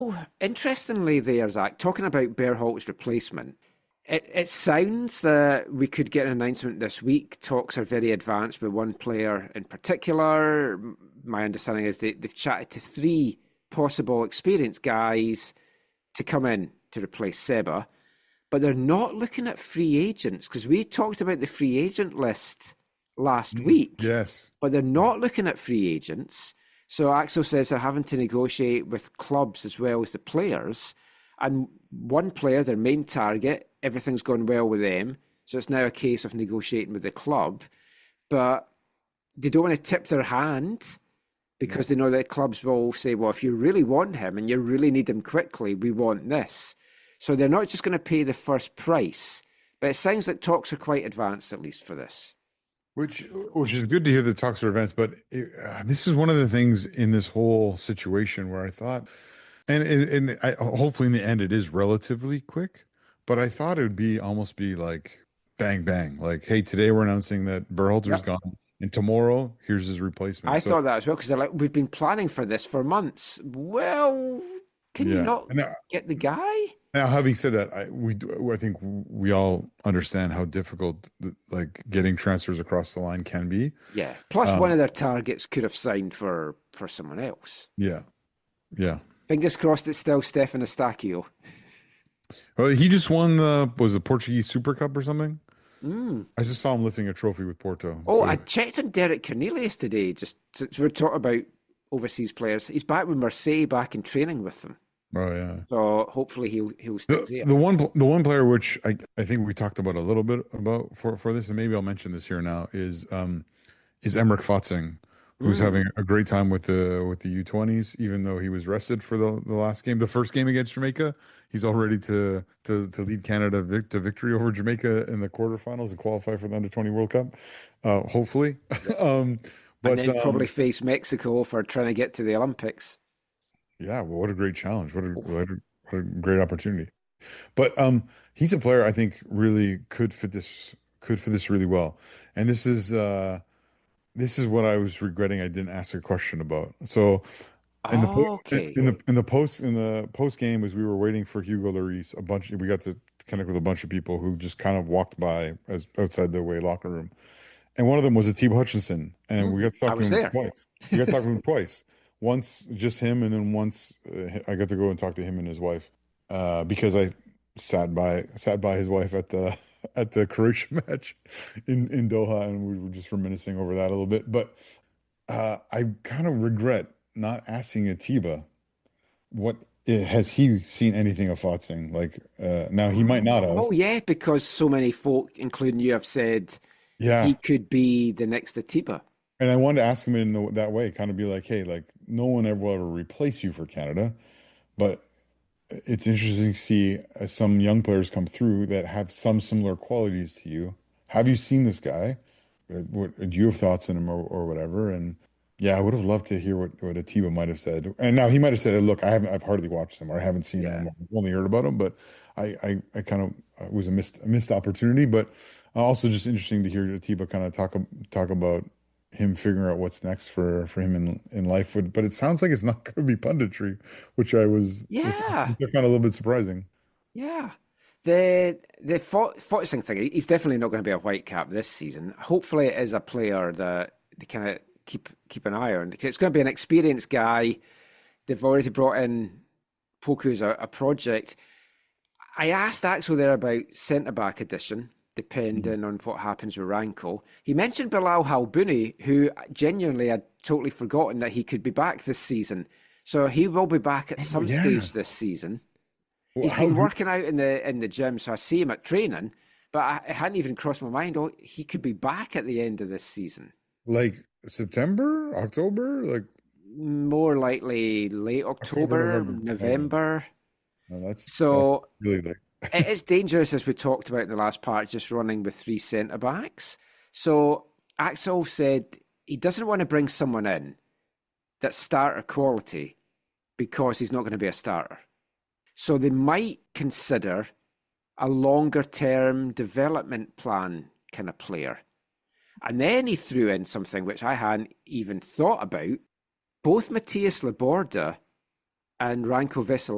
Interestingly, there, Zach, talking about Berhalter's replacement, it sounds that we could get an announcement this week. Talks are very advanced with one player in particular. My understanding is they've chatted to three possible experienced guys to come in to replace Seba, but they're not looking at free agents because we talked about the free agent list last week. Yes. But they're not looking at free agents. So Axel says they're having to negotiate with clubs as well as the players. And one player, their main target, everything's gone well with them. So it's now a case of negotiating with the club. But they don't want to tip their hand because they know that clubs will say, well, if you really want him and you really need him quickly, we want this. So they're not just going to pay the first price. But it sounds like talks are quite advanced, at least for this. Which is good to hear the talks are advanced, but this is one of the things in this whole situation where I thought, hopefully in the end it is relatively quick, but I thought it would almost be like bang bang, like hey, today we're announcing that Berhalter's gone, and tomorrow here's his replacement. I thought that as well because they're like, we've been planning for this for months. Well, can you not get the guy? Now, having said that, I think we all understand how difficult like getting transfers across the line can be. Yeah. Plus, one of their targets could have signed for someone else. Yeah. Yeah. Fingers crossed it's still Stefan Eustáquio. Well, he just won the Portuguese Super Cup or something. I just saw him lifting a trophy with Porto. Oh, so. I checked on Derek Cornelius today. Just since we're talking about overseas players, he's back with Marseille, back in training with them. Oh yeah. So hopefully he'll stay there. The one player which I think we talked about a little bit about for this, and maybe I'll mention this here now, is Emmerich Fotzing, who's having a great time with the U20s, even though he was rested for the last game, the first game against Jamaica. He's all ready to lead Canada to victory over Jamaica in the quarterfinals and qualify for the Under-20 World Cup, hopefully. But and then probably face Mexico for trying to get to the Olympics. Yeah, well, what a great challenge! What a great opportunity. But he's a player I think really could fit this really well. And this is what I was regretting I didn't ask a question about. So in the post game, as we were waiting for Hugo Lloris, we got to connect with a bunch of people who just kind of walked by as outside the away locker room, and one of them was Atiba Hutchinson, and we got to talk to him twice. We got to talk to him twice. Once just him, and then once I got to go and talk to him and his wife because I sat by his wife at the Croatia match in Doha, and we were just reminiscing over that a little bit. But I kind of regret not asking Atiba has he seen anything of Fotzing? Like now he might not have. Oh yeah, because so many folk, including you, have said he could be the next Atiba. And I wanted to ask him in that way, kind of be like, hey, like no one will ever replace you for Canada, but it's interesting to see some young players come through that have some similar qualities to you. Have you seen this guy? Do you have thoughts on him or whatever? And yeah, I would have loved to hear what Atiba might have said. And now he might have said, look, I've hardly watched him or I haven't seen him. I've only heard about him, but I kind of it was a missed opportunity. But also just interesting to hear Atiba kind of talk about him figuring out what's next for him in life. But it sounds like it's not going to be punditry, which I was which kind of a little bit surprising. Yeah. The Fotzing thing, he's definitely not going to be a white cap this season. Hopefully it is a player that they kind of keep an eye on. It's going to be an experienced guy. They've already brought in Poku as a project. I asked Axel there about centre-back addition, depending on what happens with Ranko. He mentioned Bilal Halbouni, who genuinely I'd totally forgotten that he could be back this season. So he will be back at some stage this season. Well, he's been working out in the gym, so I see him at training, but it hadn't even crossed my mind. Oh, he could be back at the end of this season. Like September, October? Like more likely late October, November. No, that's so really late. It is dangerous, as we talked about in the last part, just running with three centre-backs. So Axel said he doesn't want to bring someone in that's starter quality because he's not going to be a starter. So they might consider a longer-term development plan kind of player. And then he threw in something which I hadn't even thought about. Both Matthias Laborda and Ranko Veselý